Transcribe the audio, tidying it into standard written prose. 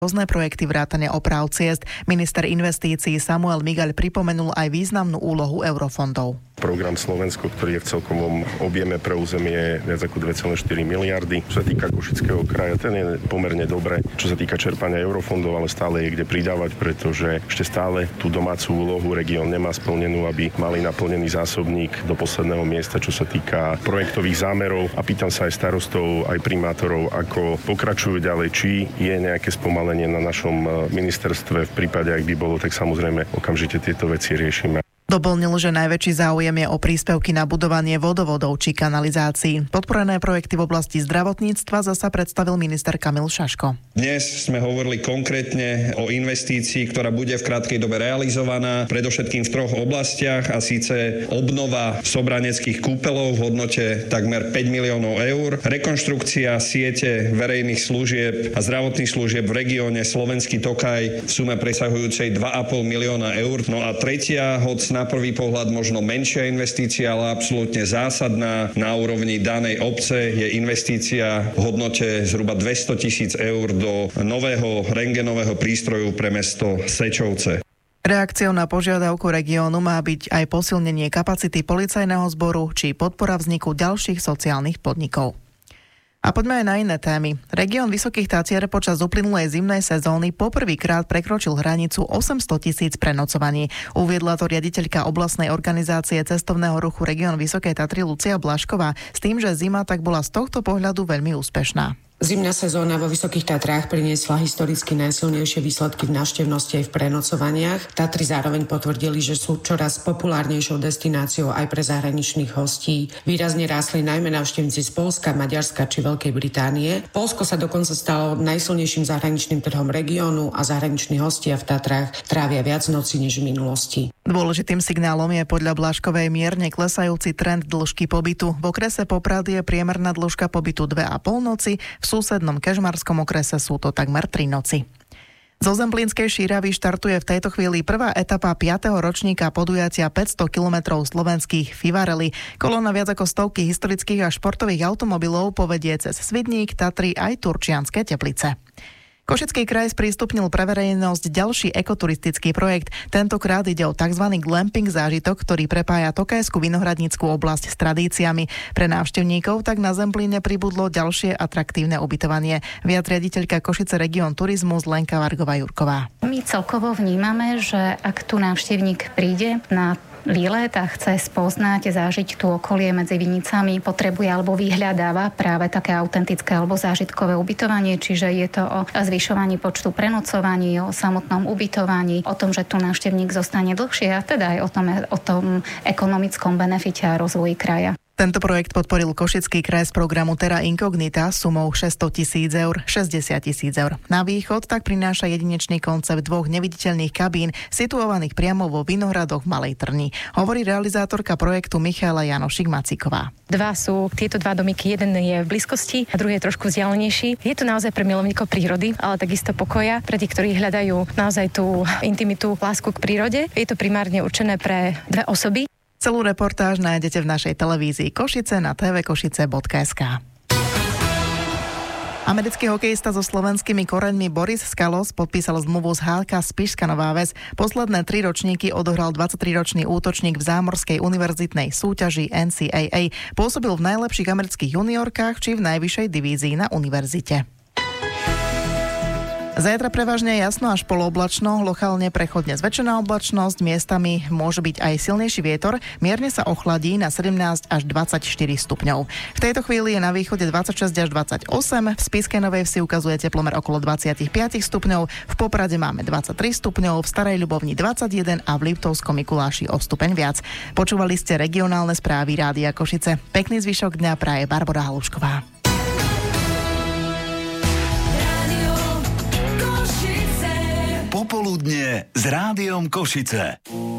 rôzne projekty vrátane oprav ciest. Minister investícií Samuel Migaľ pripomenul aj významnú úlohu eurofondov. Program Slovensko, ktorý je v celkovom objeme pre územie viac ako 2,4 miliardy. Čo sa týka Košického kraja, ten je pomerne dobre. Čo sa týka čerpania eurofondov, ale stále je kde pridávať, pretože ešte stále tú domácu úlohu región nemá splnenú, aby mali naplnený zásobník do posledného miesta, čo sa týka projektových zámerov. A pýtam sa aj starostov, aj primátorov, ako pokračujú ďalej, či je nejaké spomalenie na našom ministerstve. V prípade, ak by bolo, tak samozrejme okamžite tieto veci riešime. Doplnil, že najväčší záujem je o príspevky na budovanie vodovodov či kanalizácií. Podporené projekty v oblasti zdravotníctva zasa predstavil minister Kamil Šaško. Dnes sme hovorili konkrétne o investícii, ktorá bude v krátkej dobe realizovaná, predovšetkým v 3 oblastiach, a síce obnova sobraneckých kúpeľov v hodnote takmer 5 miliónov eur, rekonštrukcia siete verejných služieb a zdravotných služieb v regióne Slovenský Tokaj v sume presahujúcej 2,5 milióna eur. No a tretia, hoď na prvý pohľad možno menšia investícia, ale absolútne zásadná na úrovni danej obce, je investícia v hodnote zhruba 200 000 eur do nového rentgenového prístroju pre mesto Sečovce. Reakciou na požiadavku regiónu má byť aj posilnenie kapacity policajného zboru či podpora vzniku ďalších sociálnych podnikov. A poďme aj na iné témy. Región Vysokých Tatier počas uplynulej zimnej sezóny poprvýkrát prekročil hranicu 800 000 prenocovaní. Uviedla to riaditeľka oblastnej organizácie cestovného ruchu Región Vysoké Tatry Lucia Blašková s tým, že zima tak bola z tohto pohľadu veľmi úspešná. Zimná sezóna vo Vysokých Tatrách priniesla historicky najsilnejšie výsledky v návštevnosti aj v prenocovaniach. Tatry zároveň potvrdili, že sú čoraz populárnejšou destináciou aj pre zahraničných hostí. Výrazne rástli najmä návštevníci z Poľska, Maďarska či Veľkej Británie. Poľsko sa dokonca stalo najsilnejším zahraničným trhom regiónu a zahraniční hostia v Tatrách trávia viac nocí než v minulosti. Dôležitým signálom je podľa Blaškovej mierne klesajúci trend dĺžky pobytu. V okrese Poprad je priemerná dĺžka pobytu 2,5 noci, v susednom Kežmarskom okrese sú to takmer 3 noci. Zo Zemplínskej Šíravy štartuje v tejto chvíli prvá etapa 5. ročníka podujatia 500 kilometrov slovenských Fivarely. Kolóna viac ako stovky historických a športových automobilov povedie cez Svidník, Tatry aj Turčianske Teplice. Košický kraj sprístupnil pre verejnosť ďalší ekoturistický projekt. Tentokrát ide o tzv. Glamping zážitok, ktorý prepája Tokajskú vinohradnícku oblasť s tradíciami. Pre návštevníkov tak na Zemplíne pribudlo ďalšie atraktívne ubytovanie. Viac riaditeľka Košice Region Turizmus Lenka Vargová-Jurková. My celkovo vnímame, že ak tu návštevník príde na výlet a chce spoznať, zažiť tu okolie medzi vinicami, potrebuje alebo vyhľadáva práve také autentické alebo zážitkové ubytovanie, čiže je to o zvyšovaní počtu prenocovaní, o samotnom ubytovaní, o tom, že tu návštevník zostane dlhšie a teda aj o tom ekonomickom benefite a rozvoji kraja. Tento projekt podporil Košický kraj z programu Terra Incognita sumou 600 000 eur, 60 000 eur. Na východ tak prináša jedinečný koncept 2 neviditeľných kabín situovaných priamo vo Vinohradoch v Malej Trni. Hovorí realizátorka projektu Michála Janošik-Macíková. Tieto dva domiky, jeden je v blízkosti a druhý je trošku vzdialenejší. Je to naozaj pre milovníkov prírody, ale takisto pokoja, pre tých, ktorí hľadajú naozaj tú intimitu, lásku k prírode. Je to primárne určené pre 2 osoby. Celú reportáž nájdete v našej televízii Košice na tvkošice.sk. Americký hokejista so slovenskými koreňmi Boris Skalos podpísal zmluvu z HK Spišská Nová Ves. Posledné 3 ročníky odohral 23-ročný útočník v zámorskej univerzitnej súťaži NCAA. Pôsobil v najlepších amerických juniorkách či v najvyššej divízii na univerzite. Zajtra prevažne jasno až polooblačno, lokálne prechodne zväčšená oblačnosť, miestami môže byť aj silnejší vietor, mierne sa ochladí na 17 až 24 stupňov. V tejto chvíli je na východe 26 až 28, v Spišskej Novej Vsi ukazuje teplomer okolo 25 stupňov, v Poprade máme 23 stupňov, v Starej Ľubovni 21 a v Liptovskom Mikuláši o stupeň viac. Počúvali ste regionálne správy Rádia Košice. Pekný zvyšok dňa praje Barbora Halušková. Popoludne s Rádiom Košice.